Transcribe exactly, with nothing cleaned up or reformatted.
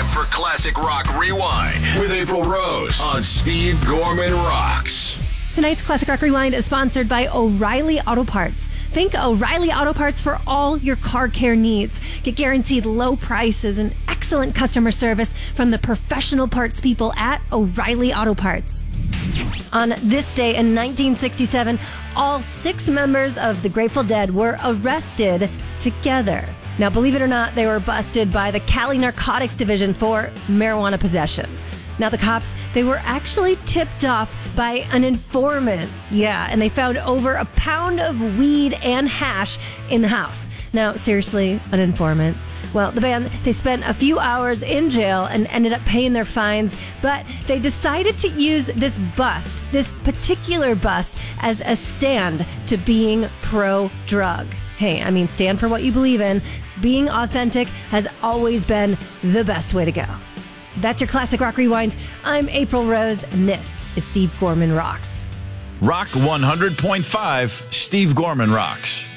for Classic Rock Rewind with April Rose on Steve Gorman Rocks. Tonight's Classic Rock Rewind is sponsored by O'Reilly Auto Parts. Think O'Reilly Auto Parts for all your car care needs. Get guaranteed low prices and excellent customer service from the professional parts people at O'Reilly Auto Parts. On this day in nineteen sixty-seven, all six members of the Grateful Dead were arrested together. Now, believe it or not, they were busted by the Cali Narcotics Division for marijuana possession. Now, the cops, they were actually tipped off by an informant. Yeah, and they found over a pound of weed and hash in the house. Now, seriously, an informant. Well, the band, they spent a few hours in jail and ended up paying their fines, but they decided to use this bust, this particular bust, as a stand to being pro-drug. Hey, I mean, stand for what you believe in. Being authentic has always been the best way to go. That's your Classic Rock Rewind. I'm April Rose, and this is Steve Gorman Rocks. Rock one hundred point five, Steve Gorman Rocks.